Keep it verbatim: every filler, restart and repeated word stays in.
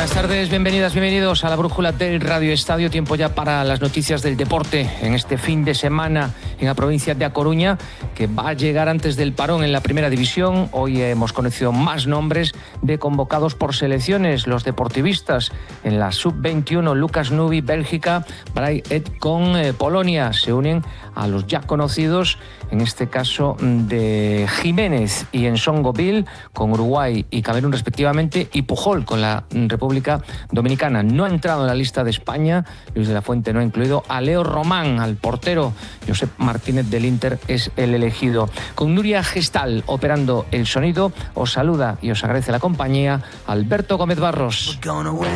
Buenas tardes, bienvenidas, bienvenidos a la Brújula del Radio Estadio. Tiempo ya para las noticias del deporte en este fin de semana en la provincia de A Coruña, que va a llegar antes del parón en la primera división. Hoy hemos conocido más nombres de convocados por selecciones. Los deportivistas en la sub veintiuno, Lucas Nubi, Bélgica, Bray Ed con eh, Polonia, se unen a los ya conocidos, en este caso de Jiménez y Ensongoville con Uruguay y Camerún respectivamente, y Pujol con la República Dominicana. No ha entrado en la lista de España, Luis de la Fuente no ha incluido a Leo Román, al portero. Josep Martínez del Inter es el elegido. Con Nuria Gestal operando el sonido, os saluda y os agradece la compañía Alberto Gómez Barros.